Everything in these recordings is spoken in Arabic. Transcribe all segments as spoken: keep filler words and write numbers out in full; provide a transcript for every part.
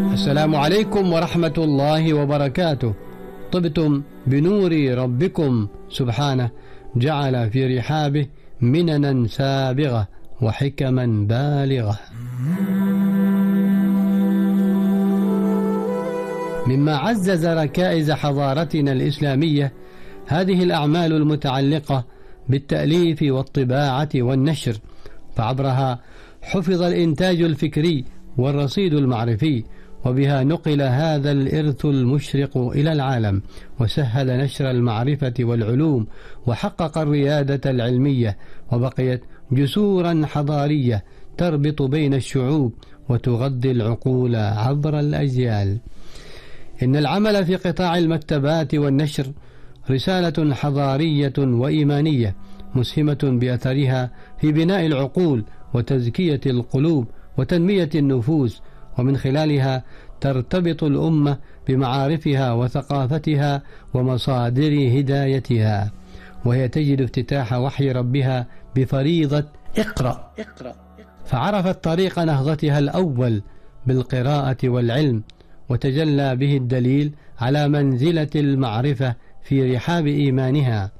السلام عليكم ورحمة الله وبركاته. طبتم بنور ربكم سبحانه، جعل في رحابه مننا سابغة وحكما بالغة. مما عزز ركائز حضارتنا الإسلامية هذه الأعمال المتعلقة بالتأليف والطباعة والنشر، فعبرها حفظ الإنتاج الفكري والرصيد المعرفي، وبها نقل هذا الإرث المشرق إلى العالم، وسهل نشر المعرفة والعلوم، وحقق الريادة العلمية، وبقيت جسورا حضارية تربط بين الشعوب وتغذي العقول عبر الأجيال. إن العمل في قطاع المكتبات والنشر رسالة حضارية وإيمانية مسهمة بأثرها في بناء العقول وتزكية القلوب وتنمية النفوس، ومن خلالها ترتبط الأمة بمعارفها وثقافتها ومصادر هدايتها، وهي تجد افتتاح وحي ربها بفريضة اقرأ، فعرفت طريق نهضتها الأول بالقراءة والعلم، وتجلى به الدليل على منزلة المعرفة في رحاب إيمانها.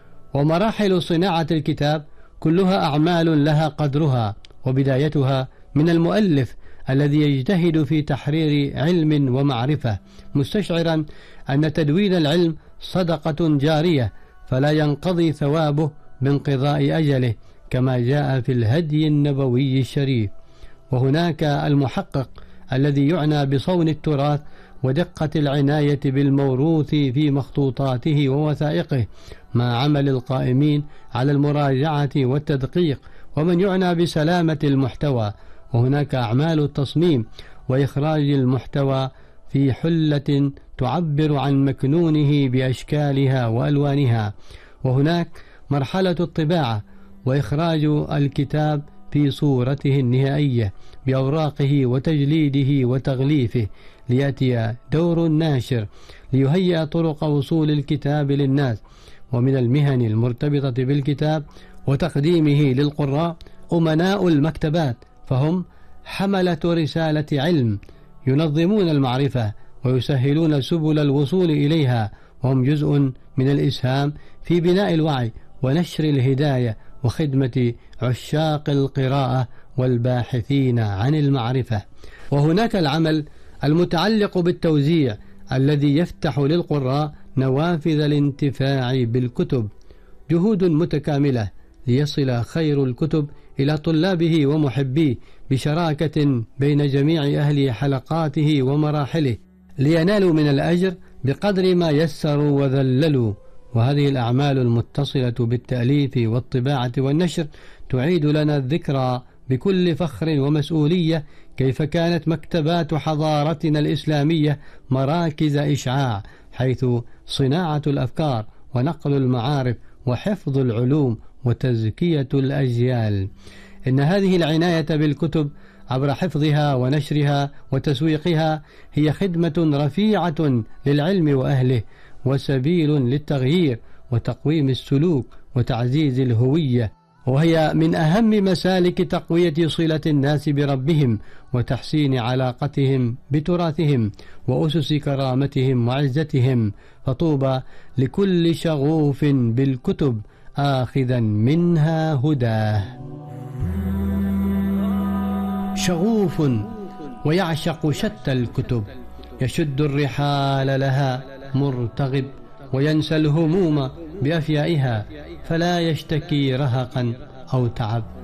ومراحل صناعة الكتاب كلها أعمال لها قدرها، وبدايتها من المؤلف الذي يجتهد في تحرير علم ومعرفة، مستشعرا أن تدوين العلم صدقة جارية فلا ينقضي ثوابه بانقضاء أجله، كما جاء في الهدي النبوي الشريف. وهناك المحقق الذي يعنى بصون التراث ودقة العناية بالموروث في مخطوطاته ووثائقه، مع عمل القائمين على المراجعة والتدقيق، ومن يعنى بسلامة المحتوى. وهناك أعمال التصميم وإخراج المحتوى في حلة تعبر عن مكنونه بأشكالها وألوانها. وهناك مرحلة الطباعة وإخراج الكتاب في صورته النهائية بأوراقه وتجليده وتغليفه، ليأتي دور الناشر ليهيئ طرق وصول الكتاب للناس. ومن المهن المرتبطة بالكتاب وتقديمه للقراء أمناء المكتبات، فهم حملة رسالة علم ينظمون المعرفة ويسهلون سبل الوصول إليها، وهم جزء من الإسهام في بناء الوعي ونشر الهداية وخدمة عشاق القراءة والباحثين عن المعرفة. وهناك العمل المتعلق بالتوزيع الذي يفتح للقراء نوافذ الانتفاع بالكتب، جهود متكاملة ليصل خير الكتب إلى طلابه ومحبيه بشراكة بين جميع أهل حلقاته ومراحله، لينالوا من الأجر بقدر ما يسروا وذللوا. وهذه الأعمال المتصلة بالتأليف والطباعة والنشر تعيد لنا الذكرى بكل فخر ومسؤولية كيف كانت مكتبات حضارتنا الإسلامية مراكز إشعاع، حيث صناعة الأفكار ونقل المعارف وحفظ العلوم وتزكية الأجيال. إن هذه العناية بالكتب عبر حفظها ونشرها وتسويقها هي خدمة رفيعة للعلم وأهله، وسبيل للتغيير وتقويم السلوك وتعزيز الهوية، وهي من أهم مسالك تقوية صلة الناس بربهم وتحسين علاقتهم بتراثهم وأسس كرامتهم وعزتهم. فطوبى لكل شغوف بالكتب آخذا منها هداه. شغوف ويعشق شتى الكتب، يشد الرحال لها مرتغب، وينسى الهموم بأفيائها، فلا يشتكي رهقا أو تعب.